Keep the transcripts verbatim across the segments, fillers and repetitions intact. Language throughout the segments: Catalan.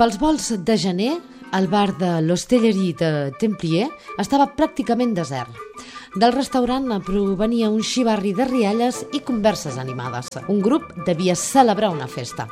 Pels volts de gener, el bar de l'Hostellerie de Templier estava pràcticament desert. Del restaurant provenia un xivarri de rialles i converses animades. Un grup devia celebrar una festa.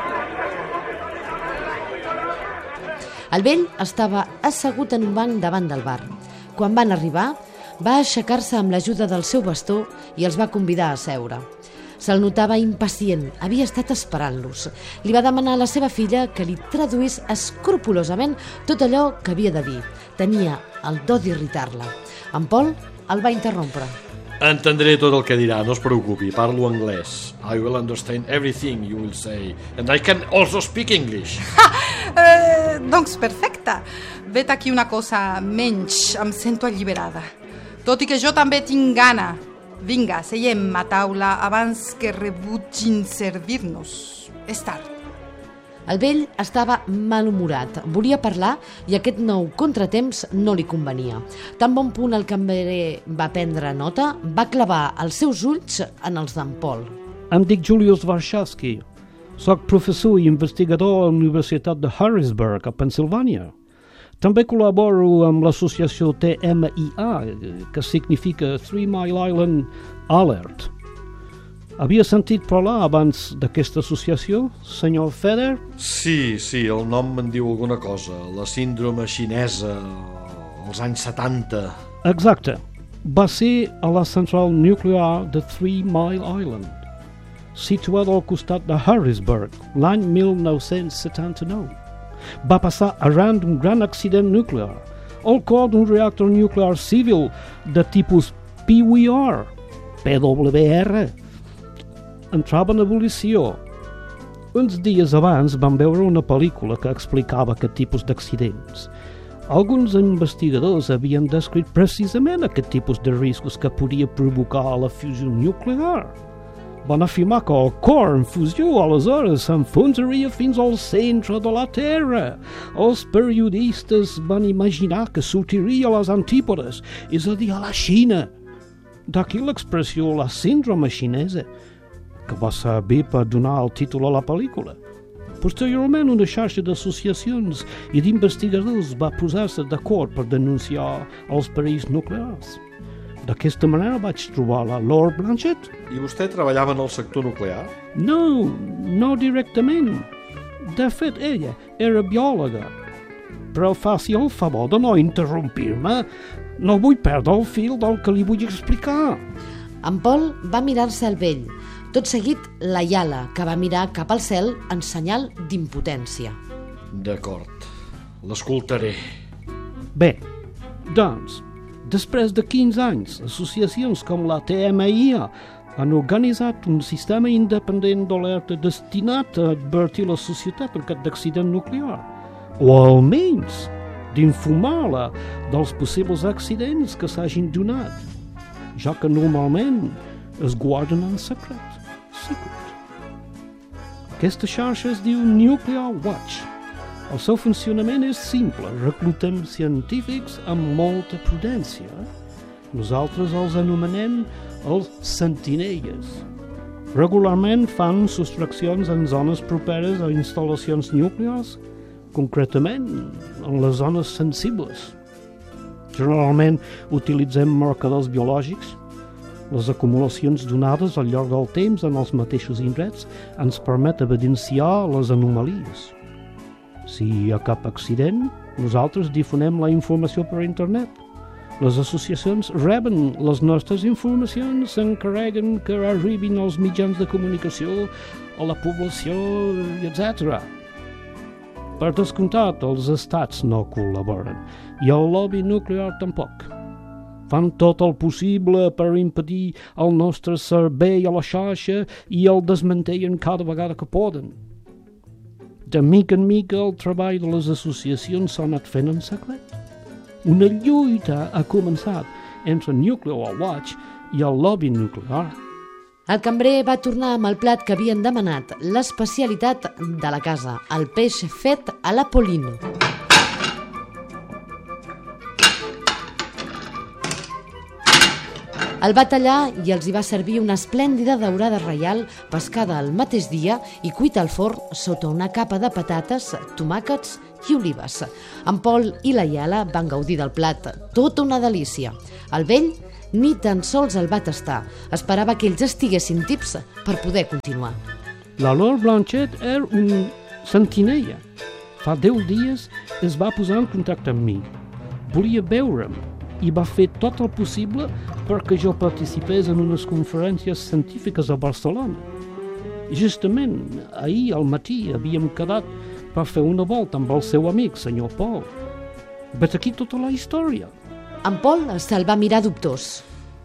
El vell estava assegut en un banc davant del bar. Quan van arribar, va aixecar-se amb l'ajuda del seu bastó i els va convidar a seure. Se'l notava impacient, havia estat esperant-los. Li va demanar a la seva filla que li traduís escrupolosament tot allò que havia de dir. Tenia el do d'irritar-la. En Paul el va interrompre. Entendré tot el que dirà, no es preocupi, parlo anglès. I will understand everything you will say. And I can also speak English. Ha! Eh, doncs perfecte. Vet aquí una cosa menys, em sento alliberada. Tot i que jo també tinc gana. Vinga, seiem a taula abans que rebutgin servir-nos. És tard. El vell estava malhumorat, volia parlar i aquest nou contratemps no li convenia. Tan bon punt el cambrer va prendre nota, va clavar els seus ulls en els d'en Paul. Em dic Julius Warshawski. Soc professor i investigador a la Universitat de Harrisburg, a Pensilvània. També col·laboro amb l'associació T M I A, que significa Three Mile Island Alert. Havia sentit parlar abans d'aquesta associació, senyor Feder? Sí, sí, el nom me'n diu alguna cosa. La síndrome xinesa, als anys setanta. Exacte. Va ser a la central nuclear de Three Mile Island, situada al costat de Harrisburg, l'any mil nou-cents setanta-nou. Va passar arran d'un gran accident nuclear, al cor d'un reactor nuclear civil de tipus P W R, P W R. Entrava en ebullició. Uns dies abans vam veure una pel·lícula que explicava aquest tipus d'accidents. Alguns investigadors havien descrit precisament aquest tipus de riscos que podia provocar la fusió nuclear. Van afirmar que el cor en fusió aleshores s'enfonsaria fins al centre de la Terra. Els periodistes van imaginar que sortiria a les antípodes, és a dir, a la Xina. D'aquí l'expressió la síndrome xinesa, que va servir per donar el títol a la pel·lícula. Posteriorment, una xarxa d'associacions i d'investigadors va posar-se d'acord per denunciar els perills nuclears. D'aquesta manera vaig trobar la Laura Blanchett. I vostè treballava en el sector nuclear? No, no directament. De fet, ella era biòloga. Però faci el favor de no interrompir-me. No vull perdre el fil del que li vull explicar. En Paul va mirar-se al vell. Tot seguit, la Iala, que va mirar cap al cel en senyal d'impotència. D'acord, l'escoltaré. Bé, doncs, després de quinze anys, associacions com la T M I A han organitzat un sistema independent d'alerta destinat a advertir la societat en cas d'accident nuclear, o almenys d'informar-la dels possibles accidents que s'hagin donat, ja que normalment es guarden en secret. secret. Aquesta xarxa es diu Nuclear Watch. El seu funcionament és simple. Reclutem científics amb molta prudència. Nosaltres els anomenem els sentinelles. Regularment fan sostraccions en zones properes a instal·lacions nuclears, concretament en les zones sensibles. Generalment utilitzem marcadors biològics. Les acumulacions donades al llarg del temps en els mateixos indrets ens permet evidenciar les anomalies. Si hi ha cap accident, nosaltres difonem la informació per internet. Les associacions reben les nostres informacions, s'encarreguen que arribin als mitjans de comunicació, a la població, etcètera. Per descomptat, els estats no col·laboren, i el lobby nuclear tampoc. Fan tot el possible per impedir el nostre servei a la xarxa i el desmantellen cada vegada que poden. De mica en mica el treball de les associacions s'ha anat fent en secret. Una lluita ha començat entre Nuclear Watch i el lobby nuclear. El cambrer va tornar amb el plat que havien demanat, l'especialitat de la casa, el peix fet a la Polino. El va tallar i els hi va servir una esplèndida daurada reial pescada el mateix dia i cuita al forn sota una capa de patates, tomàquets i olives. En Paul i la Iala van gaudir del plat, tota una delícia. El vell ni tan sols el va tastar, esperava que ells estiguessin tips per poder continuar. La Lord Blanchette era un sentinella. Fa deu dies es va posar en contacte amb mi. Volia veure'm i va fer tot el possible perquè jo participés en unes conferències científiques a Barcelona. Justament ahir al matí havíem quedat per fer una volta amb el seu amic, senyor Paul. Vet aquí tota la història. En Paul se'l va mirar dubtós.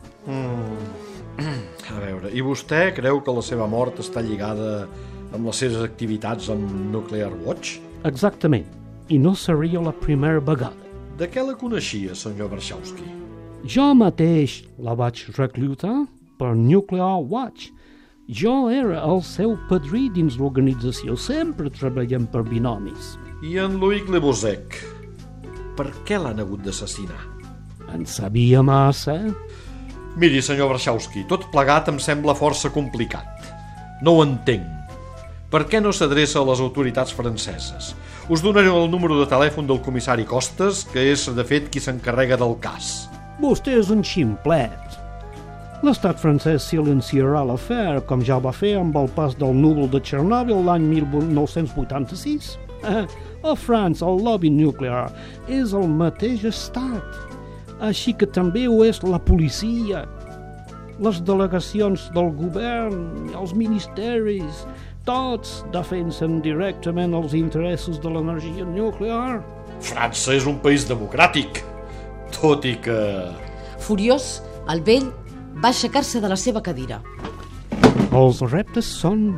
Mm. A veure, i vostè creu que la seva mort està lligada amb les seves activitats amb Nuclear Watch? Exactament, i no seria la primera vegada. De què la coneixia, senyor Warshawski? Jo mateix la vaig reclutar per Nuclear Watch. Jo era el seu padrí dins l'organització, sempre treballem per binomis. I en Loïc Le Bozec? Per què l'han hagut d'assassinar? En sabia massa. Miri, senyor Warshawski, tot plegat em sembla força complicat. No ho entenc. Per què no s'adreça a les autoritats franceses? Us donaré el número de telèfon del comissari Costes, que és, de fet, qui s'encarrega del cas. Vostè és un ximplet. L'estat francès silenciarà l'afer, com ja va fer amb el pas del núvol de Chernobyl l'any mil nou-cents vuitanta-sis. Eh, a França, el lobby nuclear és el mateix estat. Així que també ho és la policia, les delegacions del govern, els ministeris, tots defensen directament els interessos de l'energia nuclear. França és un país democràtic, tot i que... Furiós, el vell va aixecar-se de la seva cadira. Els reptes són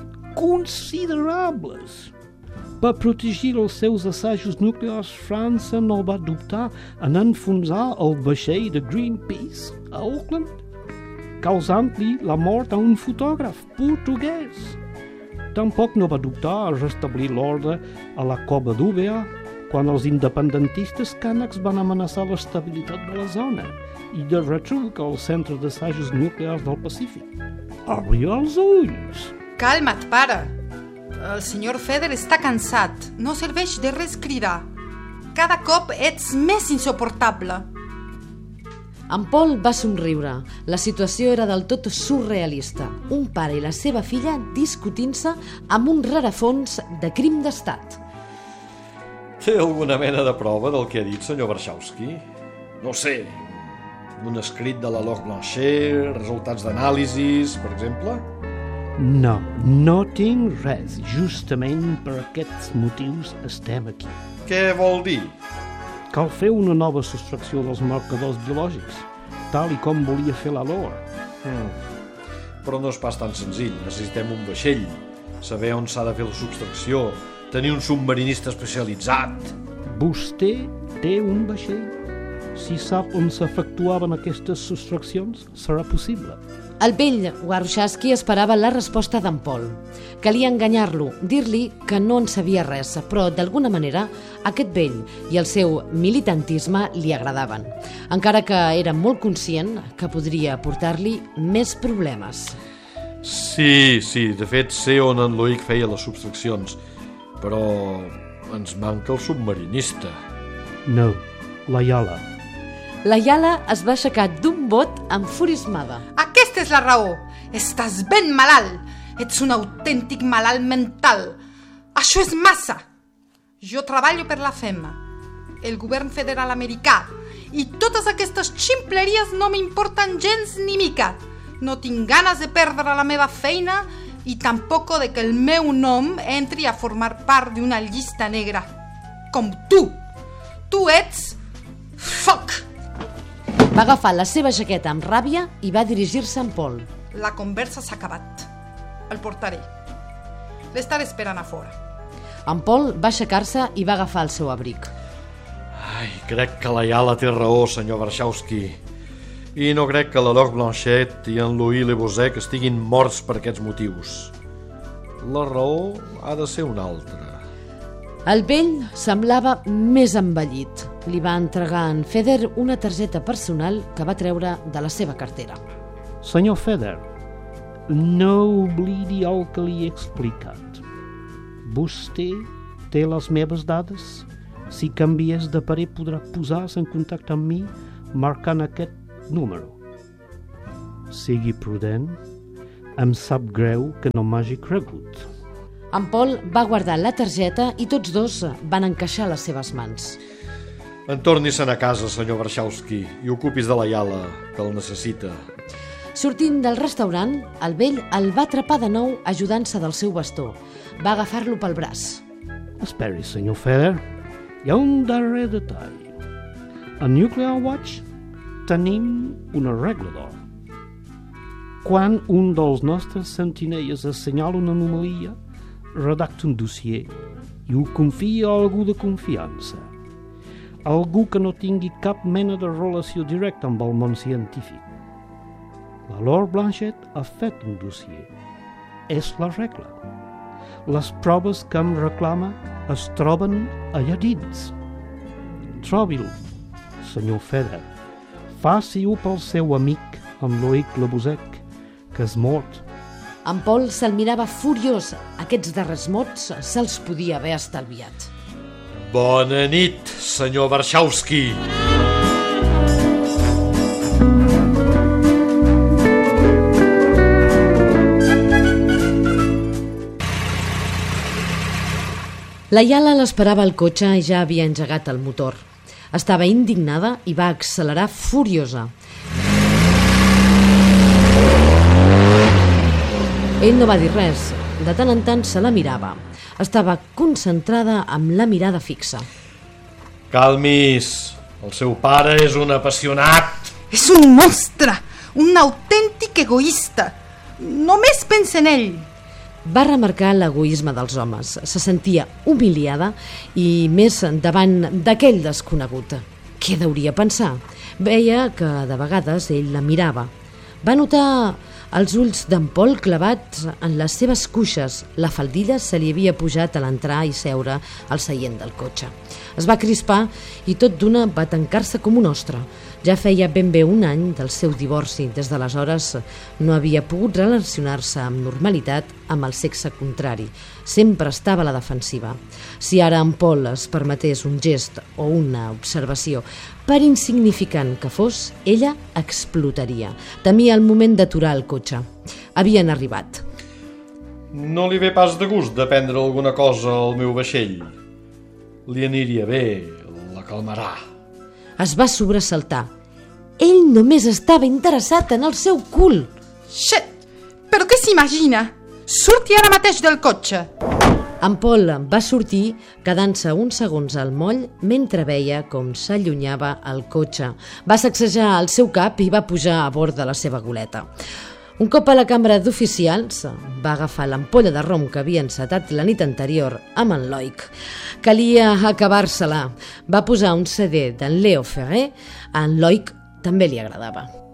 considerables. Per protegir els seus assajos nuclears, França no va dubtar en enfonsar el vaixell de Greenpeace a Auckland, causant-li la mort a un fotògraf portuguès. Tampoc no va dubtar a restablir l'ordre a la cova d'Úbeda quan els independentistes cànecs van amenaçar l'estabilitat de la zona i de retruc al centre d'assajos nuclears del Pacífic. Obri els ulls! Calma't, pare. El senyor Feder està cansat. No serveix de res cridar. Cada cop ets més insuportable. En Paul va somriure. La situació era del tot surrealista. Un pare i la seva filla discutint-se amb un rerefons de crim d'estat. Té alguna mena de prova del que ha dit, senyor Warshawski? No sé, un escrit de la Lord Blanchette, resultats d'anàlisis, per exemple? No, no tinc res. Justament per aquests motius estem aquí. Què vol dir? Cal fer una nova sostracció dels marcadors biològics, tal i com volia fer la Lord. Hmm. Però no és pas tan senzill. Necessitem un vaixell, saber on s'ha de fer la subtracció, tenir un submarinista especialitzat. Vostè té un vaixell? Si sap on s'efectuaven aquestes sostraccions, serà possible. El vell Warshawski esperava la resposta d'en Paul. Calia enganyar-lo, dir-li que no en sabia res, però d'alguna manera aquest vell i el seu militantisme li agradaven, encara que era molt conscient que podria portar-li més problemes. Sí, sí, de fet sé on en Loïc feia les subtraccions, però ens manca el submarinista. No, la Iala. La Iala es va aixecar d'un bot enfurismada. Aquesta és la raó. Estàs ben malalt. Ets un autèntic malalt mental. Això és massa. Jo treballo per la F E M, el govern federal americà, i totes aquestes ximpleries no m'importen gens ni mica. No tinc ganes de perdre la meva feina i tampoc de que el meu nom entri a formar part d'una llista negra. Com tu. Tu ets... Foc! Va agafar la seva jaqueta amb ràbia i va dirigir-se a en Paul. La conversa s'ha acabat. El portaré. L'estaré esperant a fora. En Paul va aixecar-se i va agafar el seu abric. Ai, crec que la Iala té raó, senyor Warshawski. I no crec que la Lord Blanchette i en Louis Le Bozec estiguin morts per aquests motius. La raó ha de ser una altra. El vell semblava més envellit. li va entregar a en Feder una targeta personal que va treure de la seva cartera. Senyor Feder, no oblidi el que li he explicat. Vostè té les meves dades? Si canvies de parer podrà posar-se en contacte amb mi marcant aquest número. Sigui prudent, em sap greu que no m'hagi cregut. En Paul va guardar la targeta i tots dos van encaixar les seves mans. En torni-se'n a casa, senyor Warshawski, i ocupis de la Iala, que el necessita. Sortint del restaurant, el vell el va atrapar de nou ajudant-se del seu bastó. Va agafar-lo pel braç. Esperi, senyor Feder. Hi ha un darrer detall. A Nuclear Watch tenim una regla d'or. Quan un dels nostres sentinelles assenyala una anomalia, redacta un dossier i ho confia a algú de confiança. Algú que no tingui cap mena de relació directa amb el món científic. La Laure Blanchett ha fet un dossier. És la regla. Les proves que em reclama es troben allà dins. Trobi-ho, senyor Feder. Faci-ho pel seu amic, en Loïc Lebusec, que és mort. En Paul se'l mirava furiós. Aquests darrers mots se'ls podia haver estalviat. Bona nit, senyor Warshawski. La Iala l'esperava al cotxe i ja havia engegat el motor. Estava indignada i va accelerar furiosa. Ell no va dir res. De tant en tant se la mirava. Estava concentrada amb la mirada fixa. Calmis. El seu pare és un apassionat. És un monstre, un autèntic egoista. Només pensa en ell. Va remarcar l'egoisme dels homes. Se sentia humiliada i més davant d'aquell desconegut. Què deuria pensar? Veia que de vegades ell la mirava. Va notar els ulls d'en Paul clavats en les seves cuixes. La faldilla se li havia pujat a l'entrar i seure al seient del cotxe. Es va crispar i tot d'una va tancar-se com un ostre. Ja feia ben bé un any del seu divorci. Des d'aleshores no havia pogut relacionar-se amb normalitat amb el sexe contrari. Sempre estava a la defensiva. Si ara en Paul es permetés un gest o una observació, per insignificant que fos, ella explotaria. Temia el moment d'aturar el cotxe. Havien arribat. No li ve pas de gust de prendre alguna cosa al meu vaixell. Li aniria bé, la calmarà. Es va sobresaltar. Ell només estava interessat en el seu cul. Xet! Però què s'imagina? Surti ara mateix del cotxe. En Paul va sortir quedant-se uns segons al moll mentre veia com s'allunyava el cotxe. Va sacsejar el seu cap i va pujar a bord de la seva goleta. Un cop a la cambra d'oficials, va agafar l'ampolla de rom que havia encetat la nit anterior amb en Loïc. Calia acabar-se-la. Va posar un C D d'en Leo Ferré. A en Loïc també li agradava.